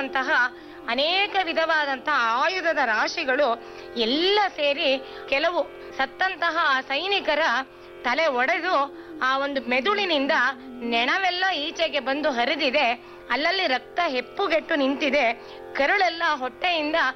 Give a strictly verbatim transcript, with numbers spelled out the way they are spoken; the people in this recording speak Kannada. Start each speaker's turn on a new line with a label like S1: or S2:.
S1: ಅಂತಹ ಅನೇಕ ವಿಧವಾದಂತಹ ಆಯುಧದ ರಾಶಿಗಳು ಎಲ್ಲ ಸೇರಿ ಕೆಲವು ಸತ್ತಂತಹ ಸೈನಿಕರ ತಲೆ ಒಡೆದು ಆ ಒಂದು ಮೆದುಳಿನಿಂದ ನೆಣವೆಲ್ಲ ಈಚೆಗೆ ಬಂದು ಹರಿದಿದೆ. ಅಲ್ಲಲ್ಲಿ ರಕ್ತ ಹೆಪ್ಪುಗೆಟ್ಟು ನಿಂತಿದೆ. ಕರುಳೆಲ್ಲ ಹೊಟ್ಟೆಯಿಂದ